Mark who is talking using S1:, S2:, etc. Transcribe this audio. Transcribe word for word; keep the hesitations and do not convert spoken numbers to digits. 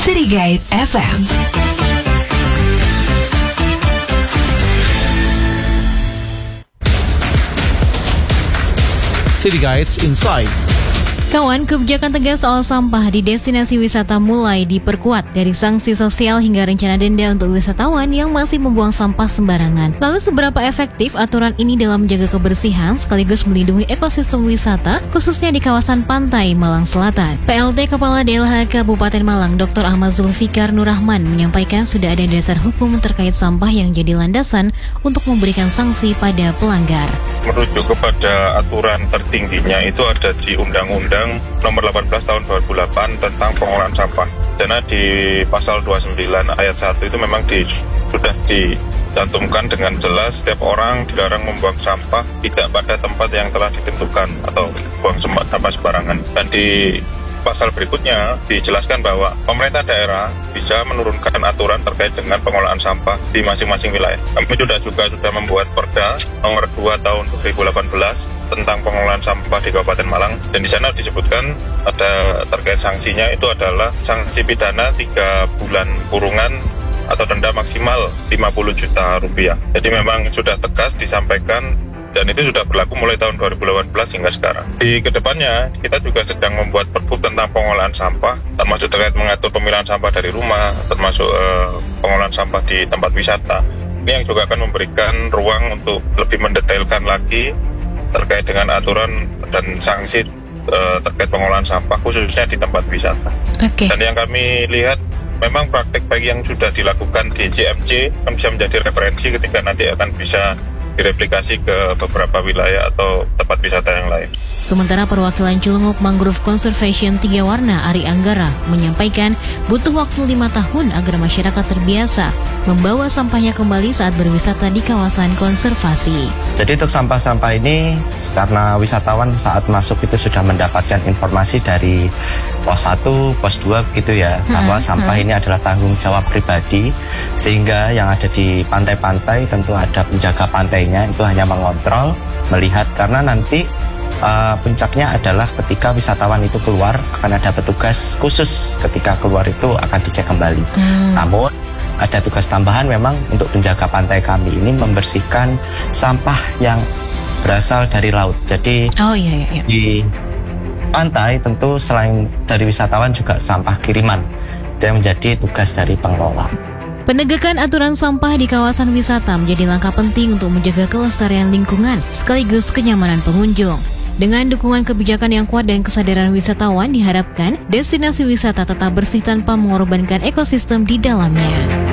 S1: City Guide F M.
S2: City Guides Insight.
S3: Kawan, kebijakan tegas soal sampah di destinasi wisata mulai diperkuat, dari sanksi sosial hingga rencana denda untuk wisatawan yang masih membuang sampah sembarangan. Lalu seberapa efektif aturan ini dalam menjaga kebersihan sekaligus melindungi ekosistem wisata, khususnya di kawasan pantai Malang Selatan? P L T Kepala D L H Kabupaten Malang, Doktor Ahmad Zulfikar Nurrahman, menyampaikan sudah ada dasar hukum terkait sampah yang jadi landasan untuk memberikan sanksi pada pelanggar.
S4: Merujuk kepada aturan tertingginya itu ada di Undang-Undang Nomor delapan belas Tahun dua ribu delapan tentang pengelolaan sampah. Karena di pasal dua puluh sembilan ayat satu itu memang di, sudah dicantumkan dengan jelas setiap orang dilarang membuang sampah tidak pada tempat yang telah ditentukan atau buang sampah sembarangan. Dan di pasal berikutnya dijelaskan bahwa pemerintah daerah bisa menurunkan aturan terkait dengan pengelolaan sampah di masing-masing wilayah. Kami sudah juga sudah membuat Perda nomor dua tahun dua ribu delapan belas tentang pengelolaan sampah di Kabupaten Malang, dan di sana disebutkan ada terkait sanksinya itu adalah sanksi pidana tiga bulan kurungan atau denda maksimal lima puluh juta rupiah. Jadi memang sudah tegas disampaikan, dan itu sudah berlaku mulai tahun dua ribu delapan belas hingga sekarang. Di kedepannya, kita juga sedang membuat perpu tentang pengolahan sampah, termasuk terkait mengatur pemilahan sampah dari rumah, termasuk eh, pengolahan sampah di tempat wisata. Ini yang juga akan memberikan ruang untuk lebih mendetailkan lagi terkait dengan aturan dan sanksi eh, terkait pengolahan sampah, khususnya di tempat wisata.
S3: Okay.
S4: Dan yang kami lihat, memang praktek baik yang sudah dilakukan di J M C kan bisa menjadi referensi ketika nanti akan bisa direplikasi ke beberapa wilayah atau tempat wisata yang lain.
S3: Sementara perwakilan Celunguk Mangrove Conservation Tiga Warna Ari Anggara menyampaikan butuh waktu lima tahun agar masyarakat terbiasa membawa sampahnya kembali saat berwisata di kawasan konservasi.
S5: Jadi untuk sampah-sampah ini, karena wisatawan saat masuk itu sudah mendapatkan informasi dari pos satu, pos dua begitu ya, hmm, bahwa sampah hmm. ini adalah tanggung jawab pribadi, sehingga yang ada di pantai-pantai tentu ada penjaga pantainya, itu hanya mengontrol, melihat, karena nanti uh, puncaknya adalah ketika wisatawan itu keluar, akan ada petugas khusus ketika keluar itu akan dicek kembali. Hmm. Namun ada tugas tambahan memang untuk penjaga pantai kami ini membersihkan sampah yang berasal dari laut. Jadi
S3: oh, iya, iya.
S5: di pantai tentu selain dari wisatawan juga sampah kiriman. Itu yang menjadi tugas dari pengelola.
S3: Penegakan aturan sampah di kawasan wisata menjadi langkah penting untuk menjaga kelestarian lingkungan sekaligus kenyamanan pengunjung. Dengan dukungan kebijakan yang kuat dan kesadaran wisatawan, diharapkan destinasi wisata tetap bersih tanpa mengorbankan ekosistem di dalamnya.